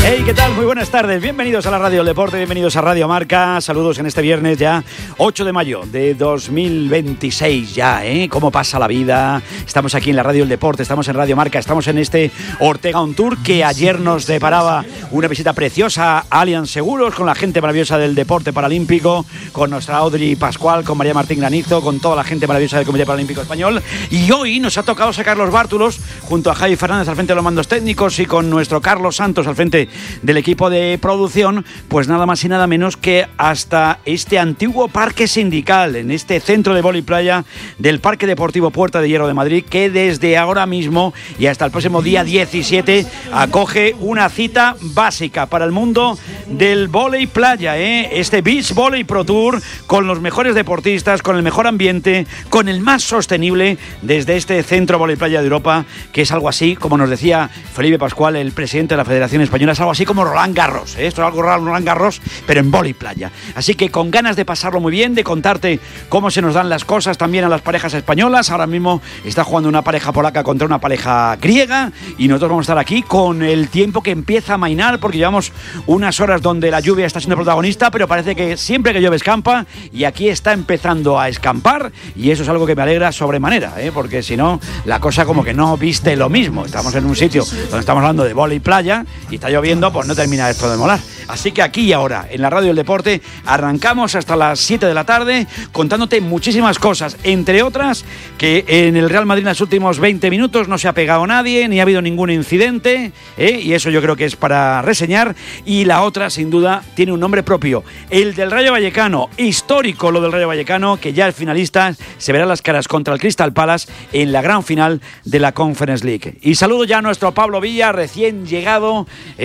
Hey, ¿qué tal? Muy buenas tardes. Bienvenidos a la Radio del Deporte, bienvenidos a Radio Marca. Saludos en este viernes ya, 8 de mayo de 2026 ya, ¿eh? ¿Cómo pasa la vida? Estamos aquí en la Radio del Deporte, estamos en Radio Marca, estamos en este Ortega On Tour que ayer nos deparaba una visita preciosa a Allianz Seguros con la gente maravillosa del deporte paralímpico, con nuestra Audrey Pascual, con María Martín Granizo, con toda la gente maravillosa del Comité Paralímpico Español. Y hoy nos ha tocado sacar los bártulos junto a Javi Fernández al frente de los mandos técnicos y con nuestro Carlos Santos al frente del equipo de producción, pues nada más y nada menos que hasta este antiguo parque sindical, en este centro de vóley playa del Parque Deportivo Puerta de Hierro de Madrid, que desde ahora mismo y hasta el próximo día 17 acoge una cita básica para el mundo del vóley playa, este Beach Volley Pro Tour, con los mejores deportistas, con el mejor ambiente, con el más sostenible desde este centro vóley playa de Europa, que es algo así, como nos decía Felipe Pascual, el presidente de la Federación Española, es algo así como Roland Garros, esto es algo raro, Roland Garros, pero en vóley playa. Así que con ganas de pasarlo muy bien, de contarte cómo se nos dan las cosas también a las parejas españolas. Ahora mismo está jugando una pareja polaca contra una pareja griega y nosotros vamos a estar aquí con el tiempo que empieza a amainar, porque llevamos unas horas donde la lluvia está siendo protagonista, pero parece que siempre que llueve escampa, y aquí está empezando a escampar, y eso es algo que me alegra sobremanera, porque si no, la cosa como que no viste lo mismo. Estamos en un sitio donde estamos hablando de vóley playa y está lloviendo, pues no termina esto de molar. Así que aquí y ahora, en la Radio del Deporte, arrancamos hasta las 7 de la tarde contándote muchísimas cosas, entre otras que en el Real Madrid en los últimos 20 minutos no se ha pegado nadie, ni ha habido ningún incidente, y eso yo creo que es para reseñar. Y la otra, sin duda, tiene un nombre propio, el del Rayo Vallecano, histórico lo del Rayo Vallecano, que ya el finalista se verá las caras contra el Crystal Palace en la gran final de la Conference League. Y saludo ya a nuestro Pablo Villa, recién llegado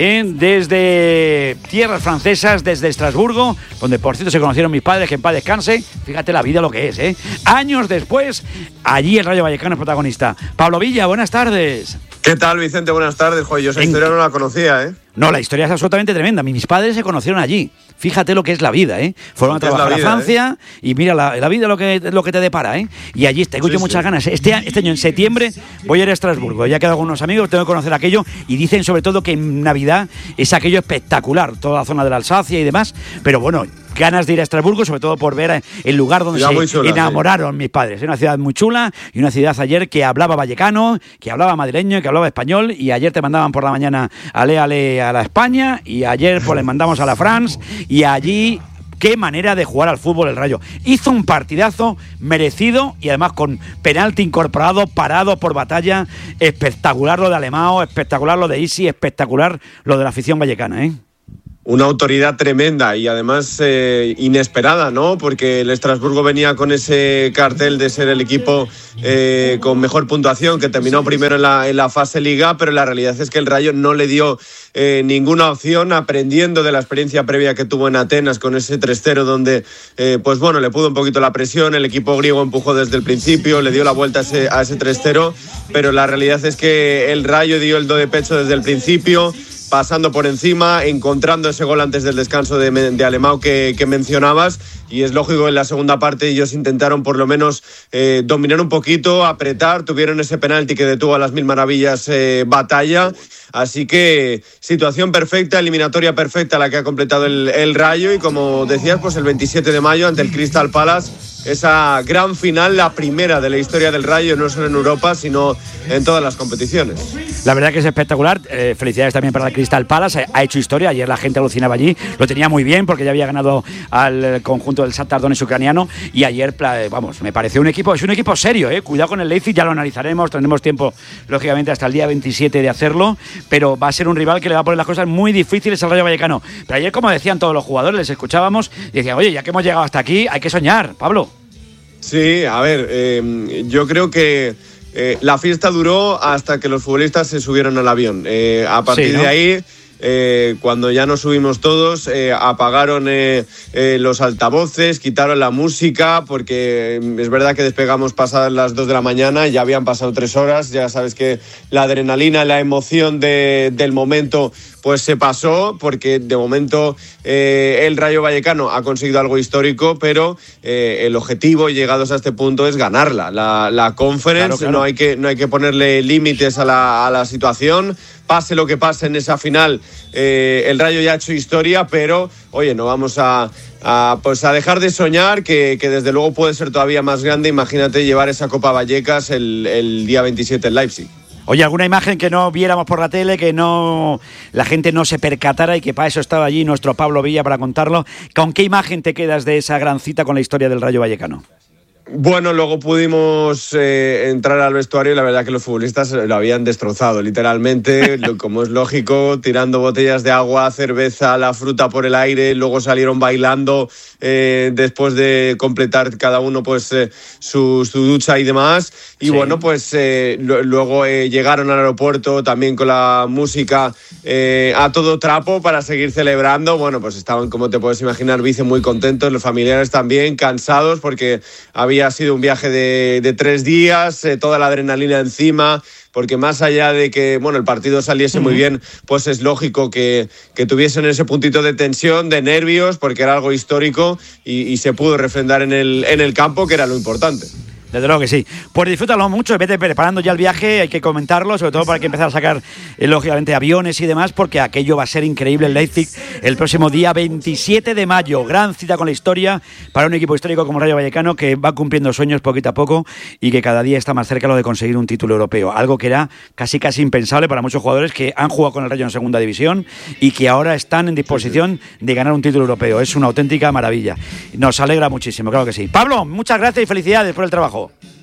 desde tierras francesas, desde Estrasburgo, donde por cierto se conocieron mis padres, que en paz descanse. Fíjate la vida lo que es, años después, allí el Rayo Vallecano es protagonista. Pablo Villa, buenas tardes. ¿Qué tal, Vicente? Buenas tardes. Joder, yo esa historia no la conocía, No, la historia es absolutamente tremenda. Mis padres se conocieron allí. Fíjate lo que es la vida, Fueron a trabajar a Francia y mira la vida lo que te depara, Y allí tengo yo muchas ganas. Este año en septiembre voy a ir a Estrasburgo. Ya he quedado con unos amigos, tengo que conocer aquello, y dicen sobre todo que en Navidad es aquello espectacular, toda la zona de la Alsacia y demás. Pero bueno, ganas de ir a Estrasburgo, sobre todo por ver el lugar donde se enamoraron mis padres. Es una ciudad muy chula y una ciudad ayer que hablaba vallecano, que hablaba madrileño, que hablaba español, y ayer te mandaban por la mañana a la España, y ayer pues les mandamos a la France, y allí qué manera de jugar al fútbol el Rayo. Hizo un partidazo merecido y además con penalti incorporado, parado por Batalla. Espectacular lo de Alemão, espectacular lo de Isi, espectacular lo de la afición vallecana, Una autoridad tremenda y además inesperada, ¿no? Porque el Estrasburgo venía con ese cartel de ser el equipo con mejor puntuación, que terminó primero en la fase Liga, pero la realidad es que el Rayo no le dio ninguna opción, aprendiendo de la experiencia previa que tuvo en Atenas con ese 3-0 donde, pues bueno, le pudo un poquito la presión, el equipo griego empujó desde el principio, le dio la vuelta a ese 3-0, pero la realidad es que el Rayo dio el do de pecho desde el principio, pasando por encima, encontrando ese gol antes del descanso de Alemão que mencionabas, y es lógico, en la segunda parte ellos intentaron por lo menos dominar un poquito, apretar, tuvieron ese penalti que detuvo a las mil maravillas Batalla, así que situación perfecta, eliminatoria perfecta la que ha completado el Rayo, y como decías, pues el 27 de mayo ante el Crystal Palace, esa gran final, la primera de la historia del Rayo, no solo en Europa, sino en todas las competiciones. La verdad que es espectacular. Felicidades también para el Crystal Palace. Ha hecho historia. Ayer la gente alucinaba allí. Lo tenía muy bien porque ya había ganado al conjunto del Shakhtar Donetsk ucraniano. Y ayer, vamos, me pareció es un equipo serio. Cuidado con el Leipzig, ya lo analizaremos. Tendremos tiempo, lógicamente, hasta el día 27 de hacerlo. Pero va a ser un rival que le va a poner las cosas muy difíciles al Rayo Vallecano. Pero ayer, como decían todos los jugadores, les escuchábamos y decían, oye, ya que hemos llegado hasta aquí, hay que soñar, Pablo. Sí, a ver, yo creo que la fiesta duró hasta que los futbolistas se subieron al avión. A partir de ahí, cuando ya nos subimos todos, apagaron los altavoces, quitaron la música, porque es verdad que despegamos pasadas las 2 de la mañana, ya habían pasado 3 horas, ya sabes que la adrenalina, la emoción del momento pues se pasó, porque de momento el Rayo Vallecano ha conseguido algo histórico, pero el objetivo, llegados a este punto, es ganarla. La Conference, claro. No hay que ponerle límites a la situación. pase lo que pase en esa final, el Rayo ya ha hecho historia, pero oye, no vamos a dejar de soñar, que desde luego puede ser todavía más grande. Imagínate llevar esa Copa Vallecas el día 27 en Leipzig. Oye, ¿alguna imagen que no viéramos por la tele, que no la gente no se percatara y que para eso estaba allí nuestro Pablo Villa para contarlo? ¿Con qué imagen te quedas de esa gran cita con la historia del Rayo Vallecano? Bueno, luego pudimos entrar al vestuario y la verdad que los futbolistas lo habían destrozado, literalmente, como es lógico, tirando botellas de agua, cerveza, la fruta por el aire, luego salieron bailando después de completar cada uno pues su ducha y demás. Y sí, bueno, pues luego llegaron al aeropuerto también con la música a todo trapo para seguir celebrando. Bueno, pues estaban, como te puedes imaginar, Vice muy contentos, los familiares también, cansados porque había sido un viaje de 3 días, toda la adrenalina encima, porque más allá de que bueno, el partido saliese muy bien, pues es lógico que tuviesen ese puntito de tensión, de nervios, porque era algo histórico y se pudo refrendar en el campo, que era lo importante. Desde luego que sí. Pues disfrútalo mucho, vete preparando ya el viaje, hay que comentarlo, sobre todo para que empezar a sacar, lógicamente, aviones y demás, porque aquello va a ser increíble en Leipzig el próximo día 27 de mayo. Gran cita con la historia para un equipo histórico como Rayo Vallecano, que va cumpliendo sueños poquito a poco y que cada día está más cerca lo de conseguir un título europeo. Algo que era casi impensable para muchos jugadores que han jugado con el Rayo en segunda división y que ahora están en disposición de ganar un título europeo. Es una auténtica maravilla. Nos alegra muchísimo, claro que sí. Pablo, muchas gracias y felicidades por el trabajo.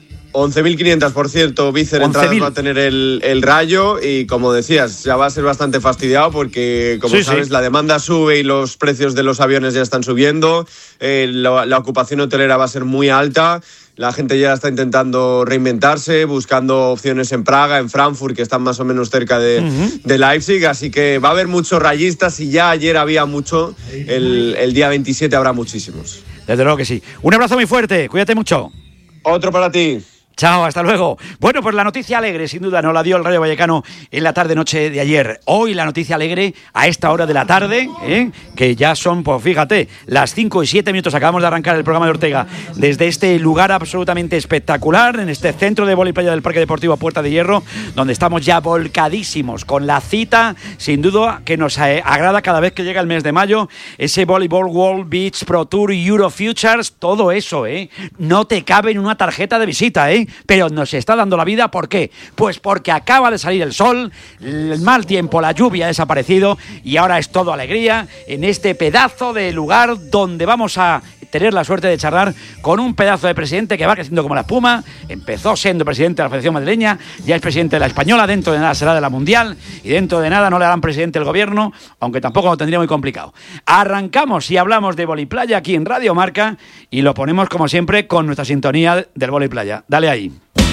11.500, por cierto, Vice, en entradas va a tener el Rayo y, como decías, ya va a ser bastante fastidiado porque, como sabes, la demanda sube y los precios de los aviones ya están subiendo, la ocupación hotelera va a ser muy alta, la gente ya está intentando reinventarse, buscando opciones en Praga, en Frankfurt, que están más o menos cerca de Leipzig, así que va a haber muchos rayistas y ya ayer había mucho, el día 27 habrá muchísimos. Desde luego que sí. Un abrazo muy fuerte, cuídate mucho. Otro para ti. Chao, hasta luego. Bueno, pues la noticia alegre, sin duda, nos la dio el Rayo Vallecano en la tarde-noche de ayer. Hoy la noticia alegre, a esta hora de la tarde, que ya son, pues fíjate, las 5:07, acabamos de arrancar el programa de Ortega desde este lugar absolutamente espectacular, en este centro de vóley playa del Parque Deportivo Puerta de Hierro, donde estamos ya volcadísimos con la cita, sin duda, que nos agrada cada vez que llega el mes de mayo, ese Volleyball World Beach Pro Tour Euro Futures, todo eso, no te cabe en una tarjeta de visita, pero nos está dando la vida. ¿Por qué? Pues porque acaba de salir el sol, el mal tiempo, la lluvia ha desaparecido y ahora es todo alegría en este pedazo de lugar donde vamos a tener la suerte de charlar con un pedazo de presidente que va creciendo como la espuma. Empezó siendo presidente de la Federación Madrileña, ya es presidente de la Española, dentro de nada será de la Mundial y dentro de nada no le harán presidente del gobierno, aunque tampoco lo tendría muy complicado. Arrancamos y hablamos de Vóley Playa aquí en Radio Marca y lo ponemos como siempre con nuestra sintonía del Vóley Playa. Dale ahí.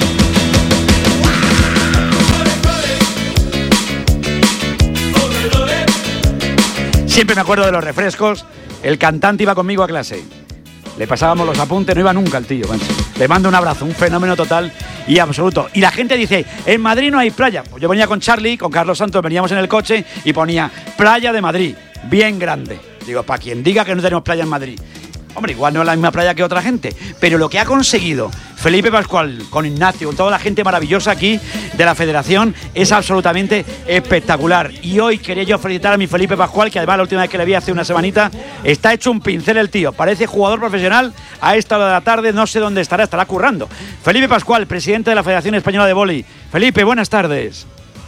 Siempre me acuerdo de los refrescos. El cantante iba conmigo a clase. Le pasábamos los apuntes, no iba nunca el tío, mancho. Le mando un abrazo, un fenómeno total y absoluto. Y la gente dice, en Madrid no hay playa. Pues yo venía con Charlie, con Carlos Santos, veníamos en el coche y ponía Playa de Madrid, bien grande. Digo, para quien diga que no tenemos playa en Madrid. Hombre, igual no es la misma playa que otra gente, pero lo que ha conseguido Felipe Pascual con Ignacio, con toda la gente maravillosa aquí de la Federación, es absolutamente espectacular. Y hoy quería yo felicitar a mi Felipe Pascual, que además la última vez que le vi hace una semanita, está hecho un pincel el tío, parece jugador profesional. A esta hora de la tarde no sé dónde estará currando. Felipe Pascual, presidente de la Federación Española de Vóley. Felipe, buenas tardes.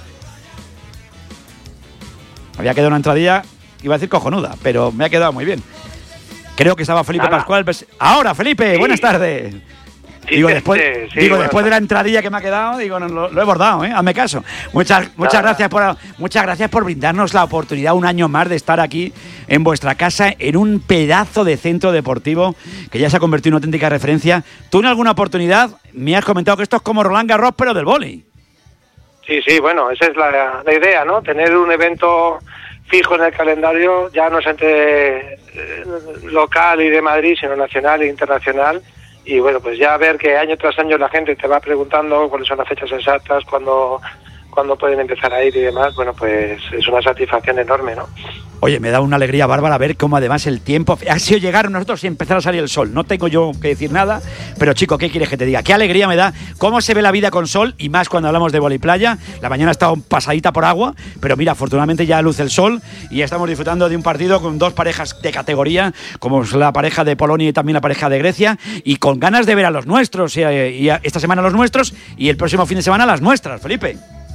Había quedado una entradilla, iba a decir cojonuda, pero me ha quedado muy bien. Creo que estaba Felipe Pascual. Ahora, Felipe, sí. Buenas tardes. Sí, digo, después de la entradilla que me ha quedado, digo, no, lo he bordado, hazme caso. Muchas gracias por brindarnos la oportunidad un año más de estar aquí en vuestra casa, en un pedazo de centro deportivo que ya se ha convertido en una auténtica referencia. Tú en alguna oportunidad me has comentado que esto es como Roland Garros, pero del vóley. Sí, bueno, esa es la idea, ¿no? Tener un evento fijo en el calendario, ya no es entre local y de Madrid, sino nacional e internacional. Y bueno, pues ya ver que año tras año la gente te va preguntando cuáles son las fechas exactas, cuándo pueden empezar a ir y demás, bueno, pues es una satisfacción enorme, ¿no? Oye, me da una alegría bárbara ver cómo además el tiempo ha sido llegar nosotros y empezar a salir el sol. No tengo yo que decir nada, pero chico, ¿qué quieres que te diga? Qué alegría me da cómo se ve la vida con sol, y más cuando hablamos de voliplaya. La mañana ha estado pasadita por agua, pero mira, afortunadamente ya luce el sol y estamos disfrutando de un partido con dos parejas de categoría, como es la pareja de Polonia y también la pareja de Grecia, y con ganas de ver a los nuestros, y esta semana a los nuestros y el próximo fin de semana a las nuestras, Felipe.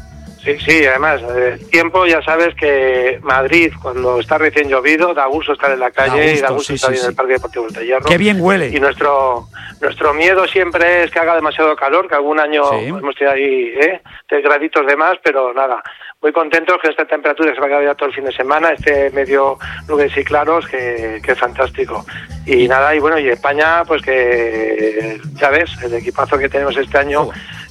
Sí, además, el tiempo, ya sabes que Madrid, cuando está recién llovido, da gusto estar en la calle y da gusto estar en el Parque Deportivo de Hierro. ¡Qué bien huele! Y nuestro miedo siempre es que haga demasiado calor, que algún año hemos tenido ahí 3 graditos de más, pero nada, muy contentos que esta temperatura se va a quedar ya todo el fin de semana, medio nubes y claros, que es fantástico. Y nada, y bueno, y España, pues que ya ves, el equipazo que tenemos este año,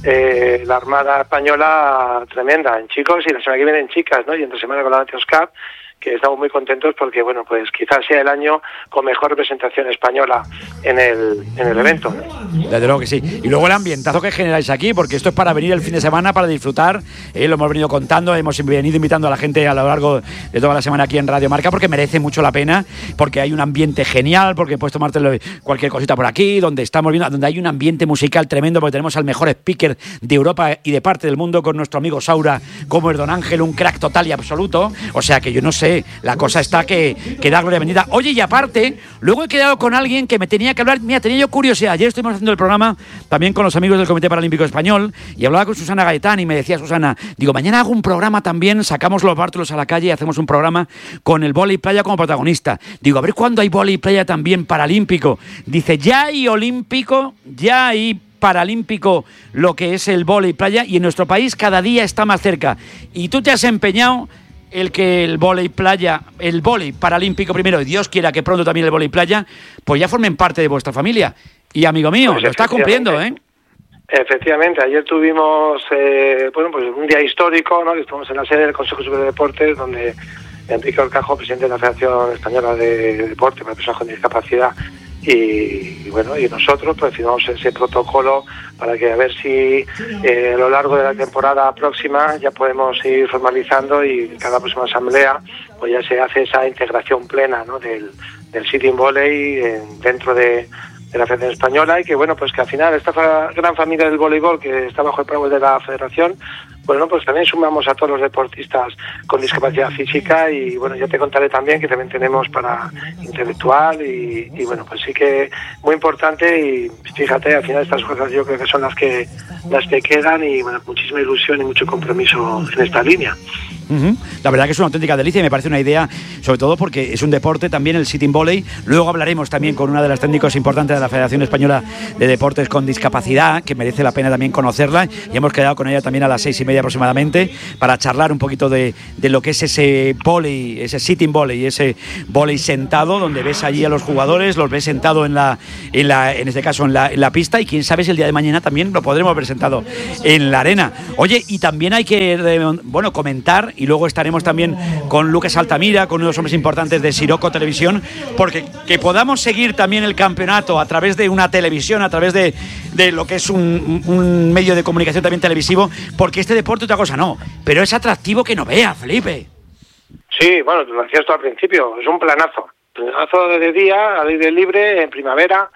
la Armada Española tremenda en chicos, y la semana que viene en chicas, ¿no? Y entre semana con la Nations Cup, que estamos muy contentos porque, bueno, pues quizás sea el año con mejor representación española en el evento, ¿no? Desde luego que sí. Y luego el ambientazo que generáis aquí, porque esto es para venir el fin de semana, para disfrutar. Lo hemos venido contando, hemos venido invitando a la gente a lo largo de toda la semana aquí en Radio Marca, porque merece mucho la pena, porque hay un ambiente genial, porque puedes tomarte cualquier cosita por aquí, donde estamos viendo, donde hay un ambiente musical tremendo, porque tenemos al mejor speaker de Europa y de parte del mundo con nuestro amigo Saura, como es Don Ángel, un crack total y absoluto. O sea que yo no sé, la cosa está que da gloria bendita. Oye, y aparte, luego he quedado con alguien que me tenía que hablar. Mira, tenía yo curiosidad. Ayer estuvimos haciendo el programa también con los amigos del Comité Paralímpico Español y hablaba con Susana Gaetán y me decía Susana, digo, mañana hago un programa también, sacamos los bártulos a la calle y hacemos un programa con el vóley playa como protagonista. Digo, a ver cuándo hay vóley playa también paralímpico. Dice, ya hay olímpico, ya hay paralímpico lo que es el vóley playa, y en nuestro país cada día está más cerca. Y tú te has empeñado el que el vóley playa, el vóley paralímpico primero, y Dios quiera que pronto también el vóley playa, pues ya formen parte de vuestra familia. Y amigo mío, pues lo está cumpliendo, ¿eh? Efectivamente, ayer tuvimos pues un día histórico, ¿no? Que estuvimos en la sede del Consejo Superior de Deportes, donde Enrique Orcajo, presidente de la Federación Española de Deporte para Personas con Discapacidad, y bueno, y nosotros pues firmamos ese protocolo para que a ver si a lo largo de la temporada próxima ya podemos ir formalizando, y en cada próxima asamblea pues ya se hace esa integración plena, ¿no? del sitting volley dentro de la Federación Española, y que bueno, pues que al final esta gran familia del voleibol que está bajo el paraguas de la Federación, bueno, pues también sumamos a todos los deportistas con discapacidad física, y bueno, ya te contaré también que también tenemos para intelectual, y bueno, pues sí que muy importante. Y fíjate, al final estas cosas yo creo que son las que quedan, y bueno, muchísima ilusión y mucho compromiso en esta línea. Uh-huh. La verdad que es una auténtica delicia y me parece una idea, sobre todo porque es un deporte también el sitting volley. Luego hablaremos también con una de las técnicos importantes de la Federación Española de Deportes con Discapacidad, que merece la pena también conocerla, y hemos quedado con ella también a las 6:30 aproximadamente para charlar un poquito de lo que es ese volley, ese sitting volley, ese volley sentado, donde ves allí a los jugadores, los ves sentado en este caso en la pista, y quién sabe si el día de mañana también lo podremos ver sentado en la arena. Oye, y también hay que comentar, y luego estaremos también con Lucas Altamira, con uno de los hombres importantes de Siroco Televisión, porque que podamos seguir también el campeonato a través de una televisión, a través de lo que es un medio de comunicación también televisivo, porque este deporte otra cosa no, pero es atractivo que no vea, Felipe. Sí, bueno, lo decías tú al principio, es un planazo de día, al aire libre, en primavera.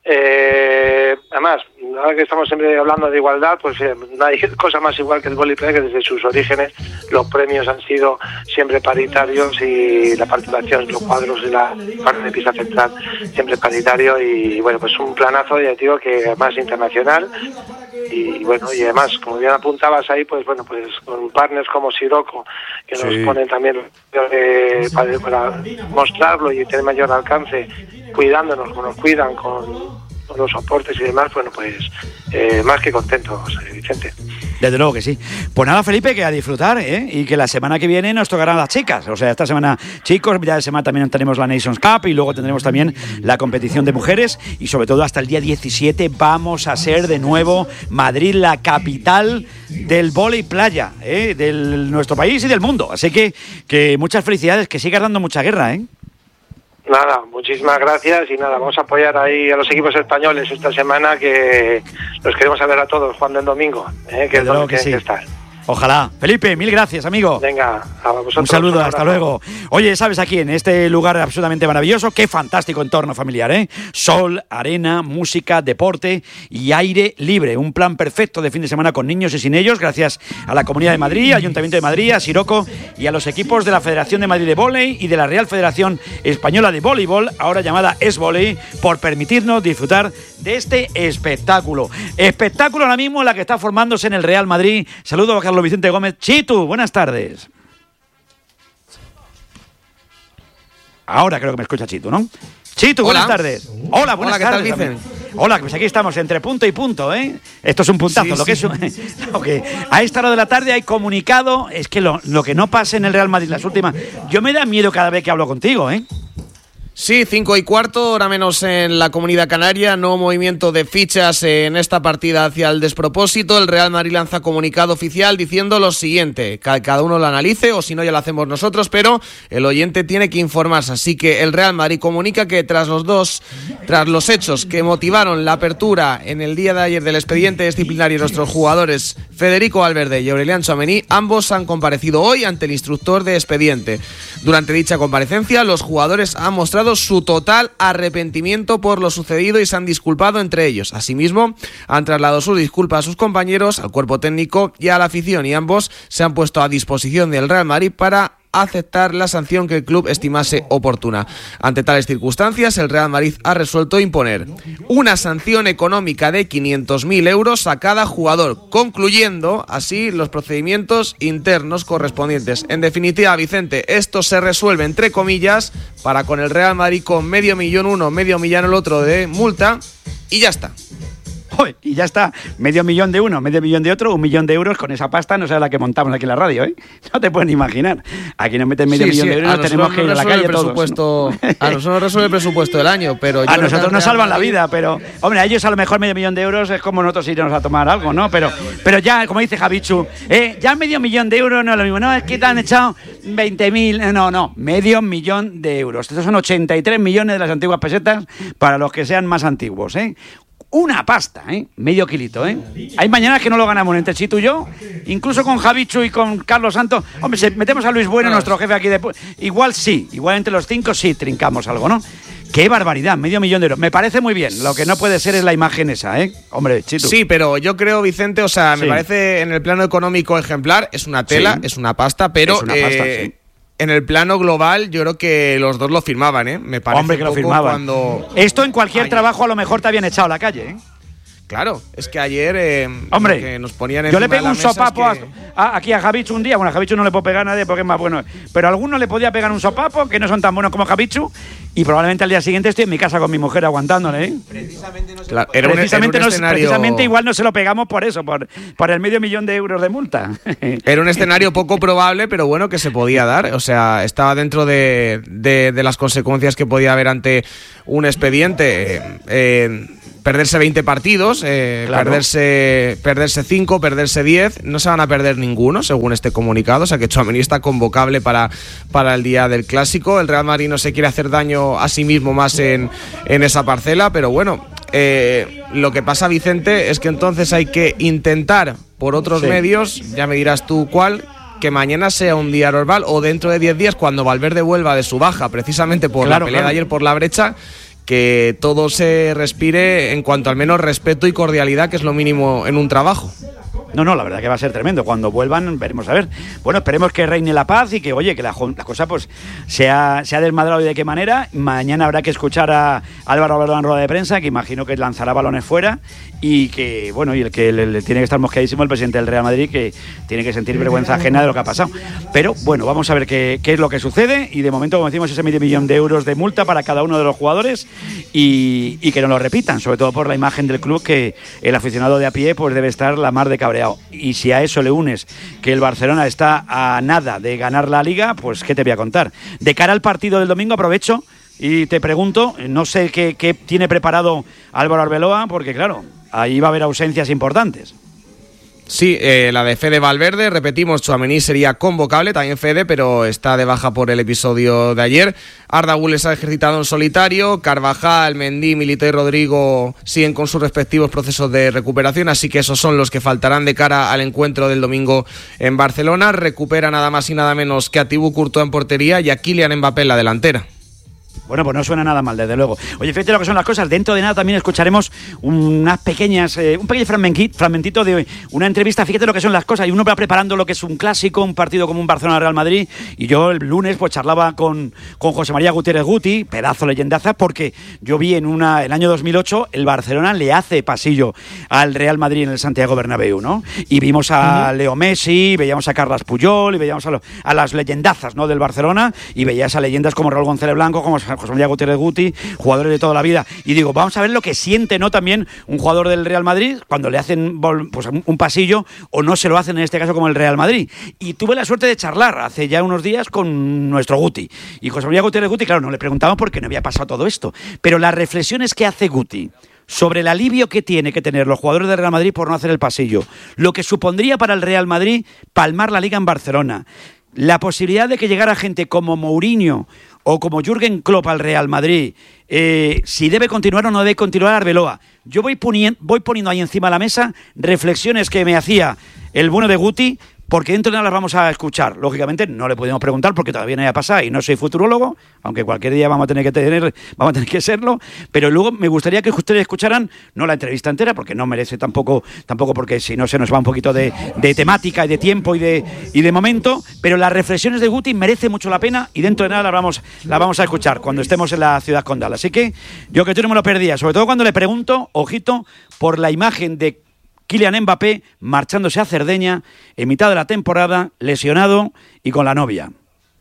Además, ahora que estamos siempre hablando de igualdad, pues no hay cosa más igual que el vóley playa, que desde sus orígenes los premios han sido siempre paritarios, y la participación, los cuadros de la parte de pista central siempre paritario, y bueno, pues un planazo, ya te digo, que además internacional. Y bueno, y además, como bien apuntabas ahí, pues bueno, pues con partners como Siroco, que nos ponen también para mostrarlo y tener mayor alcance, cuidándonos como nos cuidan con los soportes y demás, bueno, pues más que contentos, Vicente. Desde luego que sí. Pues nada, Felipe, que a disfrutar, y que la semana que viene nos tocarán las chicas. O sea, esta semana chicos, mitad de semana también tenemos la Nations Cup, y luego tendremos también la competición de mujeres, y sobre todo hasta el día 17 vamos a ser de nuevo Madrid la capital del vóley playa, de nuestro país y del mundo. Así que muchas felicidades, que sigas dando mucha guerra, Nada, muchísimas gracias, y nada, vamos a apoyar ahí a los equipos españoles esta semana, que los queremos ver a todos jugando el domingo, que es donde tienen que estar. Ojalá. Felipe, mil gracias, amigo. Venga, a vosotros. Un saludo, hasta luego. Oye, ¿sabes aquí en este lugar absolutamente maravilloso? Qué fantástico entorno familiar, ¿eh? Sol, arena, música, deporte y aire libre. Un plan perfecto de fin de semana con niños y sin ellos, gracias a la Comunidad de Madrid, Ayuntamiento de Madrid, a Siroco y a los equipos de la Federación de Madrid de Vóley y de la Real Federación Española de Voleibol, ahora llamada Es-Voley, por permitirnos disfrutar de este espectáculo. Espectáculo ahora mismo la que está formándose en el Real Madrid. Saludo a Carlos Vicente Gómez. Chitu, buenas tardes. Ahora creo que me escucha Chitu, ¿no? Chitu, buenas tardes. Hola, buenas tardes. ¿Qué tal, Vicen? Hola, pues aquí estamos entre punto y punto, ¿eh? Esto es un puntazo. Sí, lo que sí. es lo que a esta hora de la tarde hay comunicado. Es que lo que no pasa en el Real Madrid las últimas. Yo me da miedo cada vez que hablo contigo, ¿eh? Sí, 5:15, hora menos en la Comunidad Canaria. No movimiento de fichas en esta partida hacia el despropósito. El Real Madrid lanza comunicado oficial diciendo lo siguiente: cada uno lo analice, o si no ya lo hacemos nosotros, pero el oyente tiene que informarse. Así que el Real Madrid comunica que tras los hechos que motivaron la apertura en el día de ayer del expediente disciplinario de nuestros jugadores Federico Valverde y Aurelian Tchouaméni, ambos han comparecido hoy ante el instructor de expediente. Durante dicha comparecencia, los jugadores han mostrado su total arrepentimiento por lo sucedido y se han disculpado entre ellos. Asimismo, han trasladado sus disculpas a sus compañeros, al cuerpo técnico y a la afición, y ambos se han puesto a disposición del Real Madrid para aceptar la sanción que el club estimase oportuna. Ante tales circunstancias, el Real Madrid ha resuelto imponer una sanción económica de 500.000 euros a cada jugador, concluyendo así los procedimientos internos correspondientes. En definitiva, Vicente, esto se resuelve entre comillas para con el Real Madrid con 500.000 uno, 500.000 el otro de multa y ya está. Y ya está, 500.000 de uno, 500.000 de otro, 1.000.000 de euros. Con esa pasta no será la que montamos aquí en la radio, ¿eh? No te puedes ni imaginar. Aquí nos meten 500.000 de euros y nos tenemos que ir a la calle todos. A nosotros nos resuelve el presupuesto del año, pero a nosotros nos salvan la vida, pero hombre, a ellos a lo mejor 500.000 de euros es como nosotros irnos a tomar algo, ¿no? Pero ya, como dice Javichu, ya 500.000 de euros no es lo mismo. No, es que te han echado 20.000, no, 500.000 de euros. Estos son 83 millones de las antiguas pesetas para los que sean más antiguos, ¿eh? Una pasta, medio kilito, Hay mañanas que no lo ganamos entre Chitu y yo, incluso con Javichu y con Carlos Santos. Hombre, si metemos a Luis Bueno, nuestro jefe aquí de... Igual entre los 5 sí trincamos algo, ¿no? ¡Qué barbaridad! 500.000 de euros. Me parece muy bien. Lo que no puede ser es la imagen esa, Hombre, Chitu. Sí, pero yo creo, Vicente, o sea, me parece en el plano económico ejemplar, es una tela, es una pasta, pero... Es una pasta, sí. En el plano global, yo creo que los dos lo firmaban, Me parece. Hombre, que lo firmaban. Esto en cualquier trabajo a lo mejor te habían echado a la calle, Claro, es que ayer hombre, que nos ponían yo le pego un sopapo aquí a Javichu un día. Bueno, a Javichu no le puedo pegar a nadie porque es más bueno, pero a alguno le podía pegar un sopapo que no son tan buenos como Javichu, y probablemente al día siguiente estoy en mi casa con mi mujer aguantándole, Precisamente no se claro, precisamente igual no se lo pegamos por eso, por el 500.000 de euros de multa. Era un escenario poco probable, pero bueno, que se podía dar. O sea, estaba dentro de las consecuencias que podía haber ante un expediente. Perderse 20 partidos, claro. perderse 5, perderse 10, no se van a perder ninguno, según este comunicado. O sea que Tchouaméni está convocable para el día del Clásico. El Real Madrid no se quiere hacer daño a sí mismo más en esa parcela, pero bueno, lo que pasa, Vicente, es que entonces hay que intentar por otros medios, ya me dirás tú cuál, que mañana sea un día normal, o dentro de 10 días, cuando Valverde vuelva de su baja, precisamente por la pelea de ayer por la brecha, que todo se respire en cuanto al menos respeto y cordialidad, que es lo mínimo en un trabajo. No, la verdad que va a ser tremendo. Cuando vuelvan, veremos a ver. Bueno, esperemos que reine la paz y que, oye, que la cosa pues sea desmadrado y de qué manera. Mañana habrá que escuchar a Álvaro Arbeloa en rueda de prensa, que imagino que lanzará balones fuera, y que, bueno, y el que le tiene que estar mosqueadísimo el presidente del Real Madrid, que tiene que sentir vergüenza ajena de lo que ha pasado. Pero, bueno, vamos a ver qué es lo que sucede, y de momento, como decimos, ese 500.000 de euros de multa para cada uno de los jugadores, y que no lo repitan, sobre todo por la imagen del club, que el aficionado de a pie pues debe estar la mar de cabreado. Y si a eso le unes que el Barcelona está a nada de ganar la Liga, pues ¿qué te voy a contar? De cara al partido del domingo, aprovecho y te pregunto, no sé qué tiene preparado Álvaro Arbeloa, porque claro, ahí va a haber ausencias importantes. Sí, la de Fede Valverde, repetimos, Tchouaméni sería convocable, también Fede, pero está de baja por el episodio de ayer. Arda Güler se ha ejercitado en solitario, Carvajal, Mendy, Milito y Rodrigo siguen con sus respectivos procesos de recuperación, así que esos son los que faltarán de cara al encuentro del domingo en Barcelona. Recupera nada más y nada menos que a Thibaut Courtois en portería y a Kylian Mbappé en la delantera. Bueno, pues no suena nada mal, desde luego. Oye, fíjate lo que son las cosas. Dentro de nada también escucharemos un pequeño fragmentito de una entrevista. Fíjate lo que son las cosas. Y uno va preparando lo que es un clásico, un partido como un Barcelona-Real Madrid. Y yo el lunes pues charlaba con José María Gutiérrez Guti, pedazo leyendaza, porque yo vi el año 2008 el Barcelona le hace pasillo al Real Madrid en el Santiago Bernabéu, ¿no? Y vimos a Leo Messi, veíamos a Carles Puyol y veíamos a las leyendazas, ¿no?, del Barcelona, y veías a leyendas como Raúl González Blanco, como José María Gutiérrez Guti, jugadores de toda la vida. Y digo, vamos a ver lo que siente, ¿no?, también un jugador del Real Madrid cuando le hacen pues, un pasillo, o no se lo hacen en este caso como el Real Madrid. Y tuve la suerte de charlar hace ya unos días con nuestro Guti. Y José María Gutiérrez Guti, claro, no le preguntamos por qué no había pasado todo esto, pero las reflexiones que hace Guti sobre el alivio que tiene que tener los jugadores del Real Madrid por no hacer el pasillo, lo que supondría para el Real Madrid palmar la Liga en Barcelona, la posibilidad de que llegara gente como Mourinho o como Jürgen Klopp al Real Madrid, si debe continuar o no debe continuar Arbeloa. Yo voy poniendo ahí encima de la mesa reflexiones que me hacía el bueno de Guti, porque dentro de nada las vamos a escuchar. Lógicamente no le podemos preguntar porque todavía no haya pasado y no soy futurólogo, aunque cualquier día vamos a tener que serlo, pero luego me gustaría que ustedes escucharan, no la entrevista entera, porque no merece tampoco porque si no se nos va un poquito de temática y de tiempo y de momento, pero las reflexiones de Guti merecen mucho la pena y dentro de nada la vamos a escuchar cuando estemos en la ciudad condal. Así que yo que tú no me lo perdía, sobre todo cuando le pregunto, ojito, por la imagen de Kylian Mbappé marchándose a Cerdeña en mitad de la temporada, lesionado y con la novia.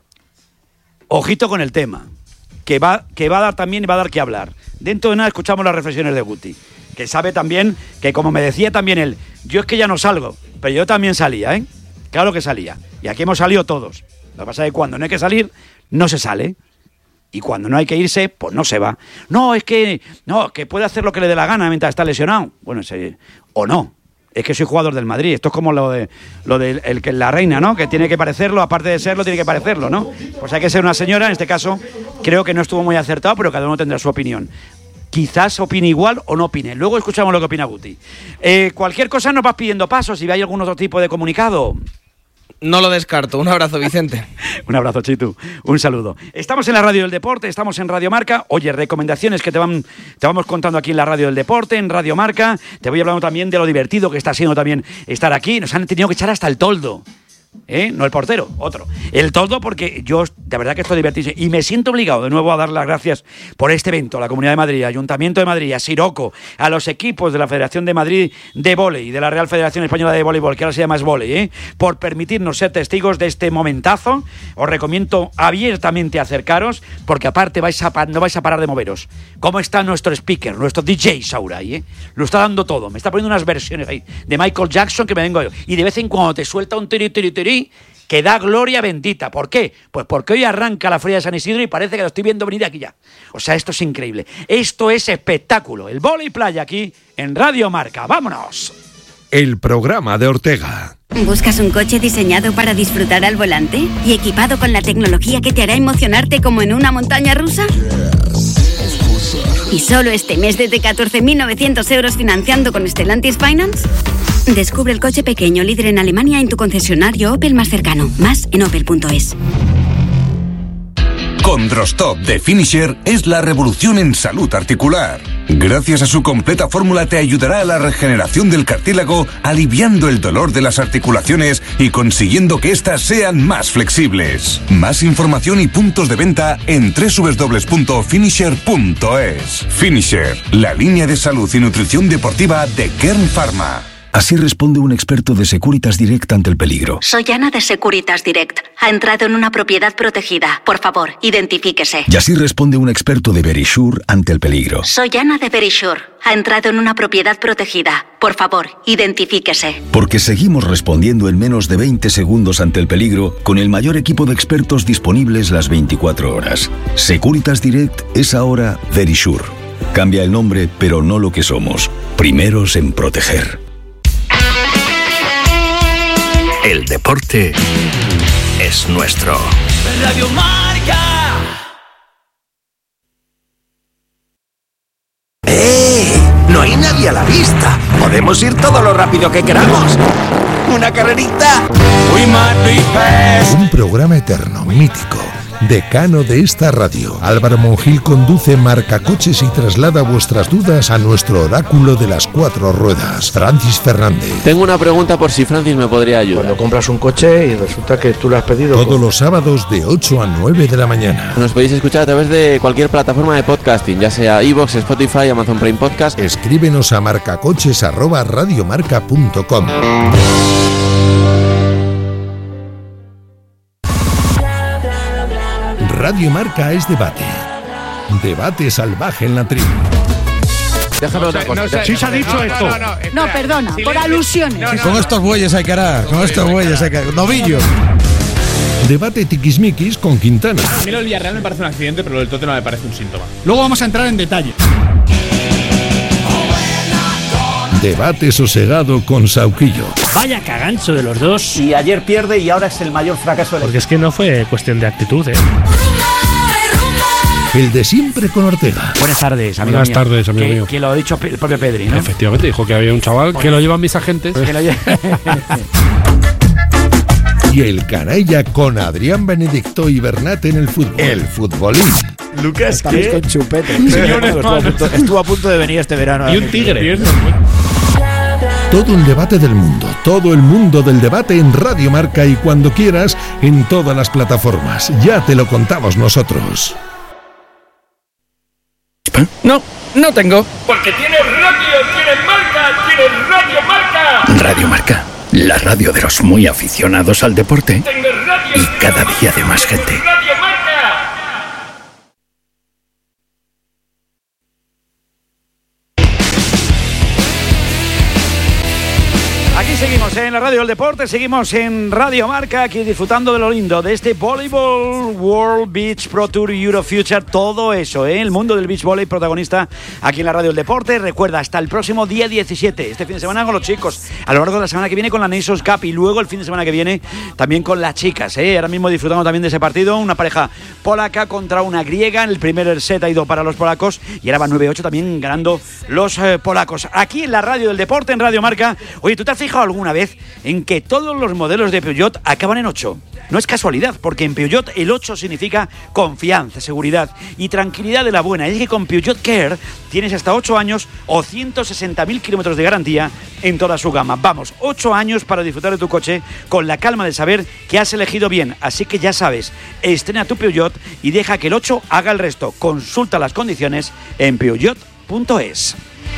Ojito con el tema, que va a dar también y va a dar que hablar. Dentro de nada escuchamos las reflexiones de Guti, que sabe también que, como me decía también él, yo es que ya no salgo, pero yo también salía, ¿eh? Claro que salía. Y aquí hemos salido todos. Lo que pasa es que cuando no hay que salir, no se sale. Y cuando no hay que irse, pues no se va. No, es que puede hacer lo que le dé la gana mientras está lesionado. Bueno, o no. Es que soy jugador del Madrid. Esto es como lo de la reina, ¿no? Que tiene que parecerlo, aparte de serlo, tiene que parecerlo, ¿no? Pues hay que ser una señora. En este caso, creo que no estuvo muy acertado, pero cada uno tendrá su opinión. Quizás opine igual o no opine. Luego escuchamos lo que opina Guti. Cualquier cosa nos vas pidiendo pasos. Si hay algún otro tipo de comunicado. No lo descarto. Un abrazo, Vicente. Un abrazo, Chitu. Un saludo. Estamos en la Radio del Deporte, estamos en Radio Marca. Oye, recomendaciones que te vamos contando aquí en la Radio del Deporte, en Radio Marca. Te voy hablando también de lo divertido que está siendo también estar aquí. Nos han tenido que echar hasta el toldo. No el portero, otro. El toldo, porque yo de verdad que estoy divertido y me siento obligado de nuevo a dar las gracias por este evento a la Comunidad de Madrid, Ayuntamiento de Madrid, a Siroco, a los equipos de la Federación de Madrid de Vóley y de la Real Federación Española de Voleibol, que ahora se llama Esvóley, por permitirnos ser testigos de este momentazo. Os recomiendo abiertamente acercaros, porque aparte no vais a parar de moveros. ¿Cómo está nuestro speaker, nuestro DJ Sauray? Lo está dando todo, me está poniendo unas versiones ahí de Michael Jackson que me vengo yo, y de vez en cuando te suelta un tiri que da gloria bendita. ¿Por qué? Pues porque hoy arranca la Feria de San Isidro y parece que lo estoy viendo venir aquí ya. O sea, esto es increíble. Esto es espectáculo. El vóley playa aquí en Radio Marca. ¡Vámonos! El programa de Ortega. ¿Buscas un coche diseñado para disfrutar al volante y equipado con la tecnología que te hará emocionarte como en una montaña rusa? ¿Y solo este mes desde 14.900 euros financiando con Stellantis Finance? Descubre el coche pequeño líder en Alemania en tu concesionario Opel más cercano. Más en opel.es. Condrostop de Finisher es la revolución en salud articular. Gracias a su completa fórmula te ayudará a la regeneración del cartílago, aliviando el dolor de las articulaciones y consiguiendo que éstas sean más flexibles. Más información y puntos de venta en www.finisher.es. Finisher, la línea de salud y nutrición deportiva de Kern Pharma. Así responde un experto de Securitas Direct ante el peligro. Soy Ana de Securitas Direct. Ha entrado en una propiedad protegida. Por favor, identifíquese. Y así responde un experto de Verisure ante el peligro. Soy Ana de Verisure. Ha entrado en una propiedad protegida. Por favor, identifíquese. Porque seguimos respondiendo en menos de 20 segundos ante el peligro con el mayor equipo de expertos disponibles las 24 horas. Securitas Direct es ahora Verisure. Cambia el nombre, pero no lo que somos. Primeros en proteger. El deporte es nuestro. Radio Marca. No hay nadie a la vista. Podemos ir todo lo rápido que queramos. ¿Una carrerita? Un programa eterno, mítico, decano de esta radio. Álvaro Monjil conduce Marcacoches y traslada vuestras dudas a nuestro oráculo de las 4 ruedas, Francis Fernández. Tengo una pregunta por si Francis me podría ayudar. Cuando compras un coche y resulta que tú lo has pedido... Todos los sábados de 8 a 9 de la mañana. Nos podéis escuchar a través de cualquier plataforma de podcasting, ya sea iVoox, Spotify, Amazon Prime Podcast. Escríbenos a marcacoches@radiomarca.com. Radio Marca es debate. Debate salvaje en la tribu. Déjame una cosa. Sí se ha dicho esto. No, perdona, por alusiones. Con estos bueyes hay que hará. Con estos bueyes hay que hará. Novillos. Debate tiquismiquis con Quintana. A mí lo del Villarreal me parece un accidente, pero lo del Tottenham me parece un síntoma. Luego vamos a entrar en detalle. Debate sosegado con Sauquillo. Vaya cagancho de los dos. Y ayer pierde y ahora es el mayor fracaso del equipo. Porque es que no fue cuestión de actitud, ¿eh? El de siempre con Ortega. Buenas tardes, amigo Buenas tardes, amigo mío. Que lo ha dicho el propio Pedri, ¿no? Efectivamente, dijo que había un chaval que lo llevan mis agentes. Y el canalla con Adrián Benedicto y Bernat en el fútbol. El futbolín. Lucas, ¿qué? Con chupete. Estuvo a punto de venir este verano. Y un tigre. Todo el debate del mundo, todo el mundo del debate en Radio Marca y cuando quieras en todas las plataformas. Ya te lo contamos nosotros. No tengo. Porque tienes radio, tienes marca, tienes Radio Marca. Radio Marca, la radio de los muy aficionados al deporte y cada día de más gente. Radio Marca. Aquí seguimos en la radio del deporte, seguimos en Radio Marca, aquí disfrutando de lo lindo, de este Volleyball World Beach Pro Tour Euro Future, todo eso, el mundo del beach volley protagonista aquí en la radio del deporte. Recuerda, hasta el próximo día 17, este fin de semana con los chicos, a lo largo de la semana que viene con la Nations Cup y luego el fin de semana que viene también con las chicas, ahora mismo disfrutando también de ese partido, una pareja polaca contra una griega. En el primer set ha ido para los polacos y ahora va 9-8 también ganando los polacos. Aquí en la radio del deporte, en Radio Marca. Oye, ¿tú te has fijado alguna vez en que todos los modelos de Peugeot acaban en 8? No es casualidad, porque en Peugeot el 8 significa confianza, seguridad y tranquilidad de la buena. Y es que con Peugeot Care tienes hasta 8 años o 160.000 kilómetros de garantía en toda su gama. Vamos, 8 años para disfrutar de tu coche con la calma de saber que has elegido bien. Así que ya sabes, estrena tu Peugeot y deja que el 8 haga el resto. Consulta las condiciones en peugeot.es.